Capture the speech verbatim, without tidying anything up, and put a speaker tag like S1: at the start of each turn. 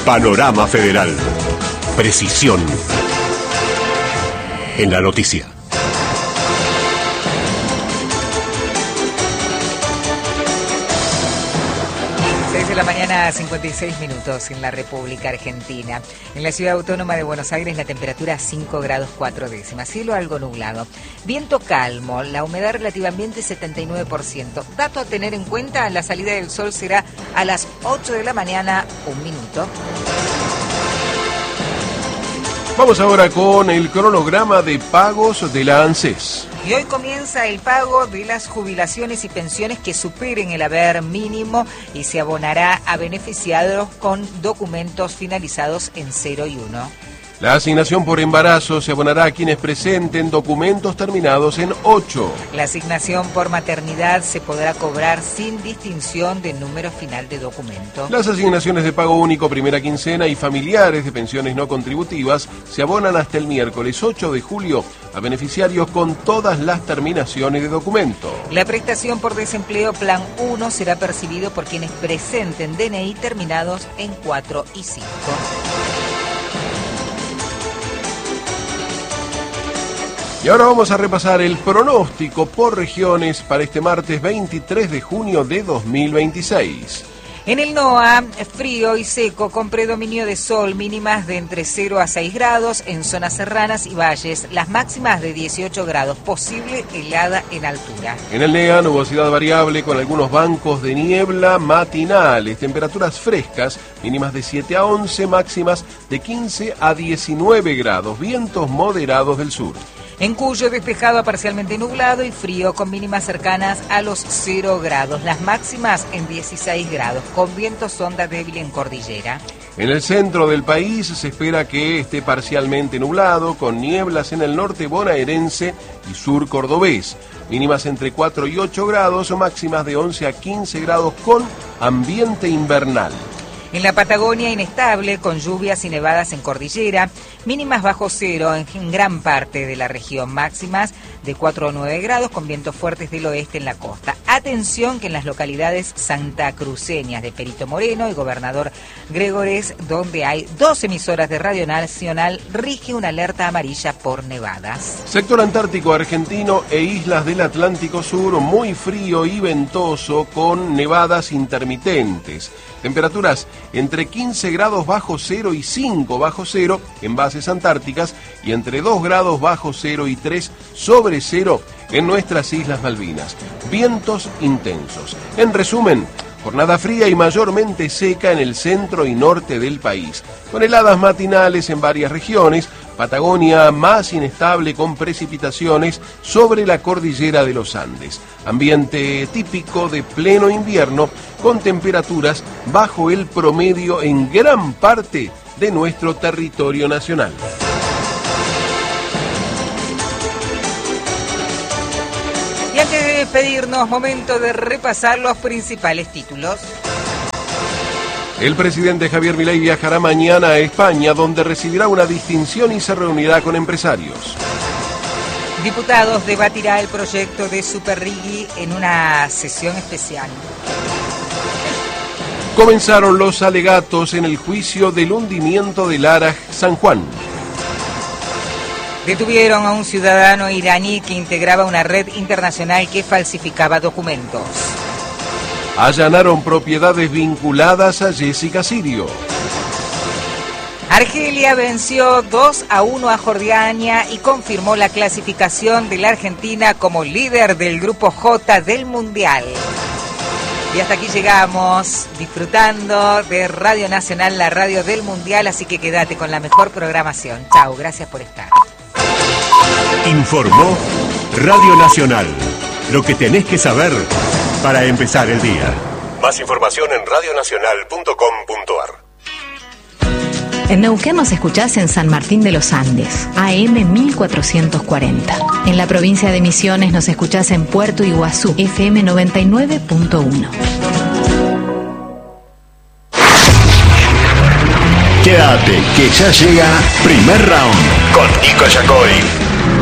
S1: Panorama Federal. Precisión en la noticia.
S2: seis de la mañana, cincuenta y seis minutos en la República Argentina. En la ciudad autónoma de Buenos Aires la temperatura cinco grados cuatro décimas, cielo algo nublado. Viento calmo, la humedad relativa ambiente setenta y nueve por ciento. Dato a tener en cuenta, la salida del sol será a las ocho de la mañana, un minuto.
S3: Vamos ahora con el cronograma de pagos de la ANSES.
S2: Y hoy comienza el pago de las jubilaciones y pensiones que superen el haber mínimo y se abonará a beneficiados con documentos finalizados en cero y uno.
S3: La asignación por embarazo se abonará a quienes presenten documentos terminados en ocho.
S2: La asignación por maternidad se podrá cobrar sin distinción de número final de documento.
S3: Las asignaciones de pago único primera quincena y familiares de pensiones no contributivas se abonan hasta el miércoles ocho de julio a beneficiarios con todas las terminaciones de documento.
S2: La prestación por desempleo plan uno será percibido por quienes presenten D N I terminados en cuatro y cinco.
S3: Y ahora vamos a repasar el pronóstico por regiones para este martes veintitrés de junio de dos mil veintiséis.
S2: En el NOA, frío y seco con predominio de sol, mínimas de entre cero a seis grados en zonas serranas y valles, las máximas de dieciocho grados, posible helada en altura.
S3: En el NEA, nubosidad variable con algunos bancos de niebla matinales, temperaturas frescas, mínimas de siete a once, máximas de quince a diecinueve grados, vientos moderados del sur.
S2: En Cuyo, despejado a parcialmente nublado y frío, con mínimas cercanas a los cero grados. Las máximas en dieciséis grados, con viento sonda débil en cordillera.
S3: En el centro del país se espera que esté parcialmente nublado, con nieblas en el norte bonaerense y sur cordobés. Mínimas entre cuatro y ocho grados, máximas de once a quince grados, con ambiente invernal.
S2: En la Patagonia, inestable, con lluvias y nevadas en cordillera, mínimas bajo cero en gran parte de la región, máximas de cuatro a nueve grados, con vientos fuertes del oeste en la costa. Atención que en las localidades santacruceñas de Perito Moreno y Gobernador Gregores, donde hay dos emisoras de Radio Nacional, rige una alerta amarilla por nevadas.
S3: Sector antártico argentino e islas del Atlántico Sur, muy frío y ventoso, con nevadas intermitentes. Temperaturas entre quince grados bajo cero y cinco bajo cero en bases antárticas y entre dos grados bajo cero y tres sobre cero en nuestras Islas Malvinas. Vientos intensos. En resumen, jornada fría y mayormente seca en el centro y norte del país, con heladas matinales en varias regiones. Patagonia más inestable con precipitaciones sobre la cordillera de los Andes. Ambiente típico de pleno invierno con temperaturas bajo el promedio en gran parte de nuestro territorio nacional.
S2: Y antes de despedirnos, momento de repasar los principales títulos.
S3: El presidente Javier Milei viajará mañana a España, donde recibirá una distinción y se reunirá con empresarios.
S2: Diputados debatirá el proyecto de Superrigui en una sesión especial.
S3: Comenzaron los alegatos en el juicio del hundimiento del Araj San Juan.
S2: Detuvieron a un ciudadano iraní que integraba una red internacional que falsificaba documentos.
S3: Allanaron propiedades vinculadas a Jessica Sirio.
S2: Argelia venció dos a uno a Jordania y confirmó la clasificación de la Argentina como líder del Grupo J del Mundial. Y hasta aquí llegamos, disfrutando de Radio Nacional, la radio del Mundial, así que quédate con la mejor programación. Chau, gracias por estar.
S1: Informó Radio Nacional, lo que tenés que saber para empezar el día. Más información en radio nacional punto com punto ar.
S4: En Neuquén nos escuchás en San Martín de los Andes, A M mil cuatrocientos cuarenta. En la provincia de Misiones nos escuchás en Puerto Iguazú, F M noventa y nueve punto uno.
S1: Quédate, que ya llega Primer Round con Nico Yacori.